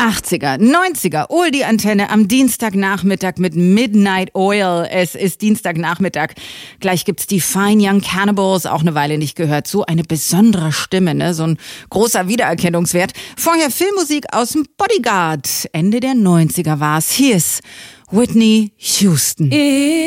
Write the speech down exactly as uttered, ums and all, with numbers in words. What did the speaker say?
achtziger, neunziger, Oldie Antenne am Dienstagnachmittag mit Midnight Oil. Es ist Dienstagnachmittag. Gleich gibt's die Fine Young Cannibals, auch eine Weile nicht gehört. So eine besondere Stimme, ne? So ein großer Wiedererkennungswert. Vorher Filmmusik aus dem Bodyguard. Ende der neunziger war's. Hier ist Whitney Houston.